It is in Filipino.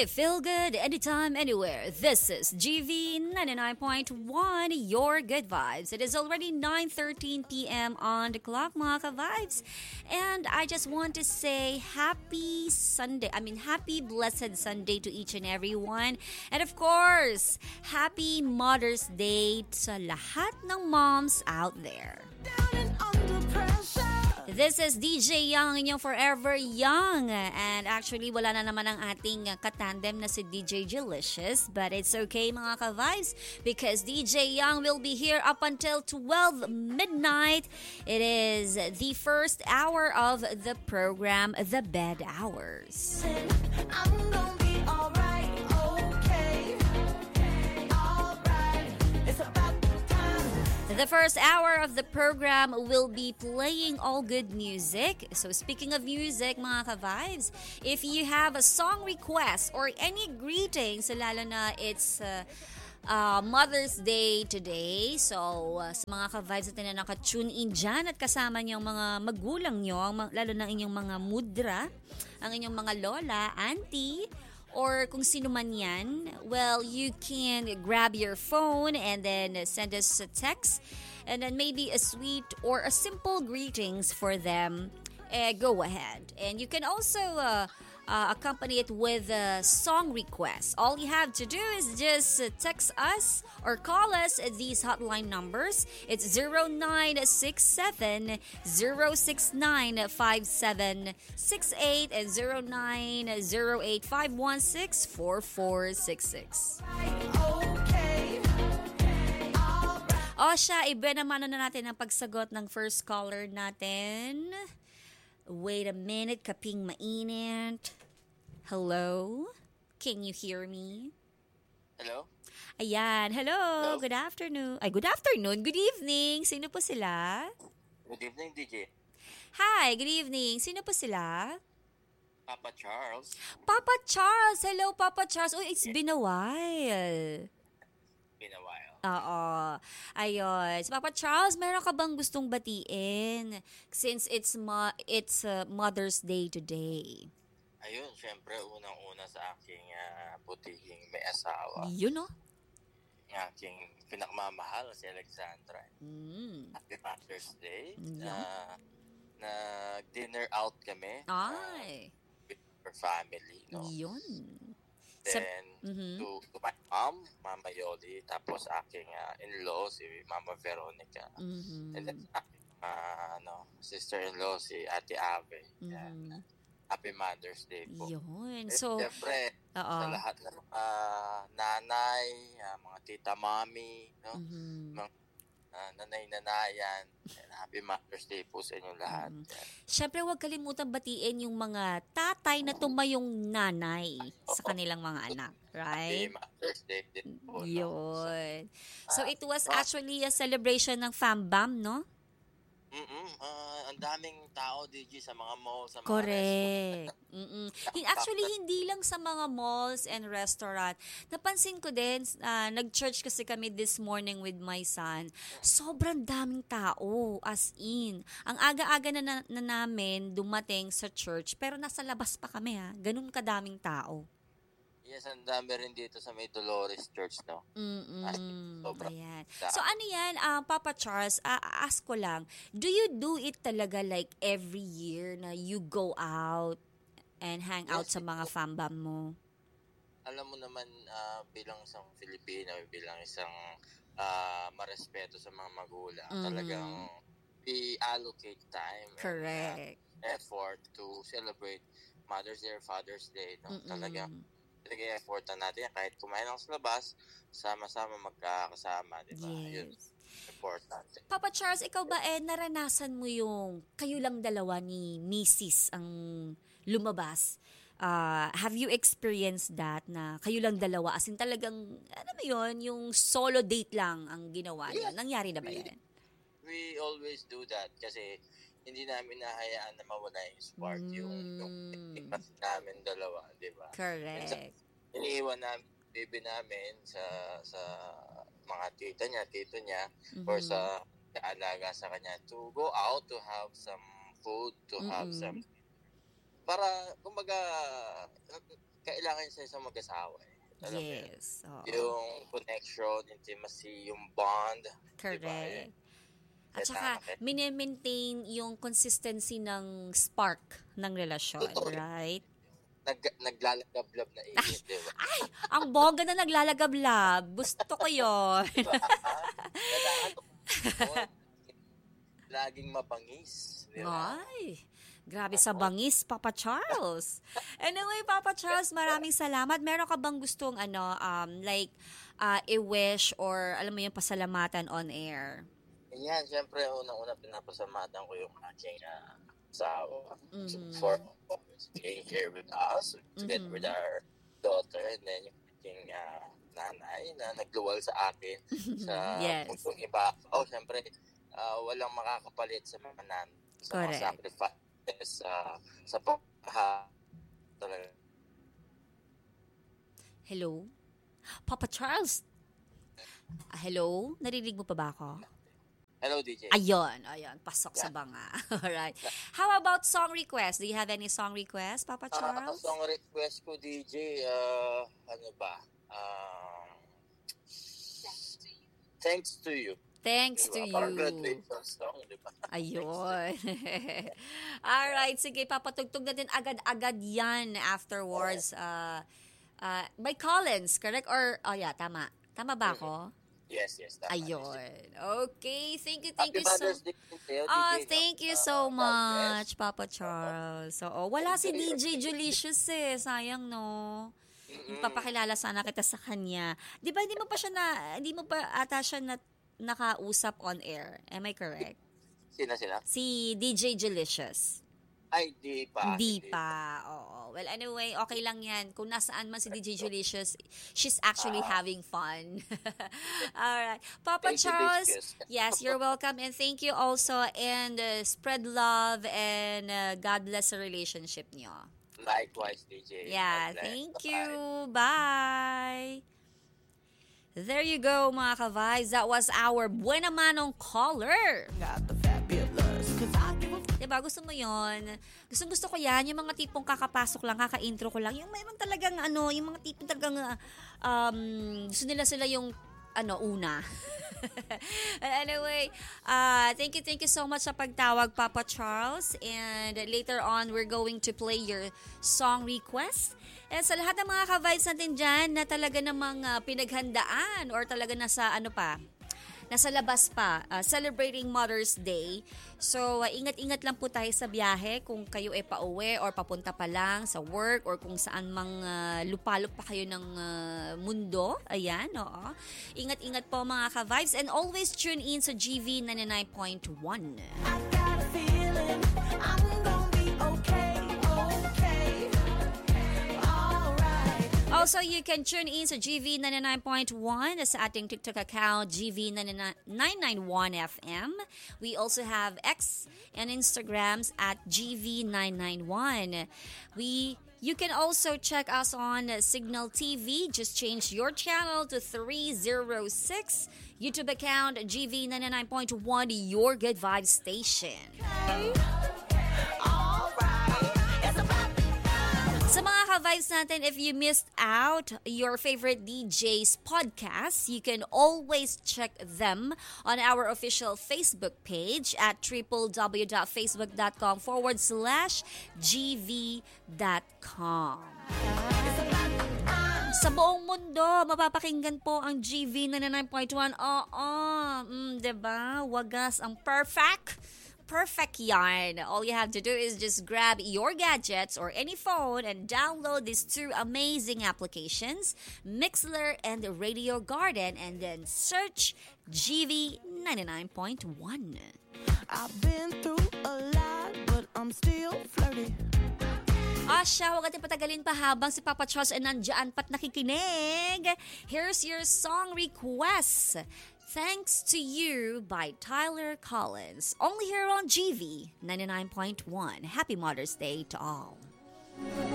feel good anytime, anywhere. This is GV 99.1, your good vibes. It is already 9:13 p.m. on the clock, mga ka-vibes. And I just want to say happy Sunday. Happy blessed Sunday to each and every one. And of course, happy Mother's Day sa lahat ng moms out there. This is DJ Young, inyong forever young. And actually, wala na naman ang ating katandem na si DJ Delicious. But it's okay mga ka-vibes because DJ Young will be here up until 12 midnight. It is the first hour of the program, The Bed Hours. I'm gonna be alright, okay, alright. It's about the first hour of the program will be playing all good music. So speaking of music, mga ka-vibes, if you have a song request or any greetings, so lalo na it's Mother's Day today. So sa mga ka-vibes natin na naka-tune in dyan at kasama niyo ang mga magulang niyo, lalo na inyong mga mudra, ang inyong mga lola, auntie, or kung sino man yan, well, you can grab your phone and then send us a text and then maybe a sweet or a simple greetings for them. Go ahead. And you can also accompany it with a song request. All you have to do is just text us or call us at these hotline numbers. It's 0967 069 5768 and 0908 516 4466. O siya, iba naman na natin ang pagsagot ng first caller natin. Wait a minute, kaping mainit. Hello? Can you hear me? Hello? Ayan, hello. Good afternoon. Good afternoon. Good evening. Sino po sila? Good evening, DJ. Hi, good evening. Sino po sila? Papa Charles. Papa Charles. Hello, Papa Charles. Oh, it's been a while. Been a while. Oo. Ayun. So, Papa Charles, meron ka bang gustong batiin since it's Mother's Day today? Ayun, syempre, unang-una sa aking putiging may asawa. Yun, no? Ang aking pinakmamahal, si Alexandra. Happy Mother's Day. Nag-dinner out kami. Ay. With her family, no? Yun. Then, to my mom, Mama Yoli, tapos aking in-law, si Mama Veronica. And then, sister-in-law, si Ate Ave. Happy Mother's Day po. Yun. And So, siyempre, sa lahat ng nanay, mga tita, mami, no? Mga nanay-nanayan. Happy Mother's Day po sa inyong lahat. Siyempre, huwag kalimutan batiin yung mga tatay na tumayong nanay sa kanilang mga anak. Right? Happy Mother's Day din po. Yun. So, it was actually a celebration ng FAMBAM, no? Ang daming tao, DJ, sa mga malls, sa mga correct. Actually, hindi lang sa mga malls and restaurant. Napansin ko din, nag-church kasi kami this morning with my son. Sobrang daming tao, as in. Ang aga-aga na namin dumating sa church, pero nasa labas pa kami, ha. Ganun kadaming tao. Yes, ang dami rin dito sa may Dolores Church, no? Ayan. So, ano yan, Papa Charles, ask ko lang, do you do it talaga like every year na you go out and hang out sa mga fambam mo? Alam mo naman, bilang isang Filipino, bilang isang marespeto sa mga magulang, talagang we allocate time correct. And effort to celebrate Mother's Day or Father's Day, no? Talagang effort natin kahit kumain lang sa labas, sama-sama magkakasama, di ba? Yes. Yun, important. Papa Charles, ikaw ba naranasan mo yung kayo lang dalawa ni Mrs. ang lumabas? Have you experienced that na kayo lang dalawa? As in talagang, ano ba yun, yung solo date lang ang ginawa niyo? Nangyari na ba yan? We always do that kasi hindi namin nahayaan na mawala yung spark, yung namin dalawa, di ba? Correct. Iniiwan namin baby namin sa mga tita niya, tito niya, or sa alaga sa kanya to go out to have some food, to have some para kumbaga kailangan sa isang mag-asawa eh. Alam mo yun? Yes. Oo. Yung connection, intimacy, yung bond. Correct. Diba? At saka, mini-maintain yung consistency ng spark ng relasyon, Totoo. right? Naglalagablab na init, di ba? Ay, ang bongga na naglalagablab. Gusto ko yun. Laging mabangis. Di ba? Ay, grabe sa bangis, Papa Charles. Anyway, Papa Charles, maraming salamat. Meron ka bang gustong i-wish or alam mo yung pasalamatan on air? Yan, syempre, unang-una pinapasalamatan ko yung aking asawa for being here with us, together with our daughter, and then yung aking nanay na nagluwal sa akin sa puntong iba. Syempre, walang makakapalit sa mga sa mga sacrifices, sa talaga. Hello? Papa Charles? Hello? Narinig mo pa ba ako? Hello, DJ. Ayun. Pasok sa banga. Alright. How about song request? Do you have any song request, Papa Charles? Song request ko, DJ, ano ba? Thanks to you. Thanks to you. Parang graduation song, di ba? Ayun. Alright, sige, papatugtog natin agad-agad yan afterwards. By Collins, correct? Or, tama. Tama ba ako? Yes. Tama. Ayun. Okay, thank you so much, Papa Charles. So, wala si DJ Julicious sayang no. Papakilala sana kita sa kanya. 'Di ba hindi mo pa ata siya nakausap on air. Am I correct? Sina? Si DJ Julicious. Ay, di pa. Oo. Well, anyway, okay lang yan. Kung nasaan man si DJ Julicious, she's actually having fun. Alright. Papa Charles, yes, you're welcome. And thank you also. And spread love and God bless the relationship niyo. Likewise, DJ. Yeah, thank you. Bye. There you go, mga ka-vibes. That was our Buena Manong caller. Got the fabulous, 'cause I give a Diba? Gusto mo yon? Gusto ko yan. Yung mga tipong kakapasok lang, kaka-intro ko lang. Yung mayroon talagang yung mga tipong talagang gusto nila sila yung una. Anyway, thank you so much sa pagtawag, Papa Charles. And later on, we're going to play your song request. And sa lahat ng mga ka-vibes natin dyan na talaga namang pinaghandaan or talaga nasa labas pa, celebrating Mother's Day. So, ingat-ingat lang po tayo sa biyahe kung kayo ay pauwi or papunta pa lang sa work or kung saan mang lupalop pa kayo ng mundo. Ayan, oo. Ingat-ingat po mga ka-vibes and always tune in sa GV 99.1. I got a feeling I'm gonna be okay. Also, you can tune in sa GV 99.1 sa ating TikTok account, GV 991FM. We also have X and Instagrams at GV991. You can also check us on Signal TV. Just change your channel to 306. YouTube account, GV 99.1, your good vibe station. Sa mga ka-vibes natin, if you missed out your favorite DJ's podcast, you can always check them on our official Facebook page at www.facebook.com/gv.com. Sa buong mundo, mapapakinggan po ang GV 99.1. Diba? Wagas ang perfect yarn. All you have to do is just grab your gadgets or any phone and download these two amazing applications, Mixlr and Radio Garden, and then search GV 99.1. I've been through a lot, but I'm still flirty. Huwag natin patagalin pa habang si Papa Charles ay nandiyan pat nakikinig. Here's your song request. Thanks to You by Tyler Collins. Only here on GV 99.1. Happy Mother's Day to all.